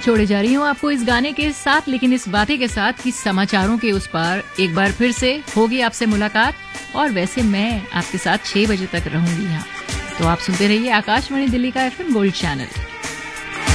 छोड़े जा रही हूँ आपको इस गाने के साथ, लेकिन इस बातें के साथ कि समाचारों के उस पार एक बार फिर से होगी आपसे मुलाकात। और वैसे मैं आपके साथ 6 बजे तक रहूंगी यहाँ, तो आप सुनते रहिए आकाशवाणी दिल्ली का FM गोल्ड चैनल।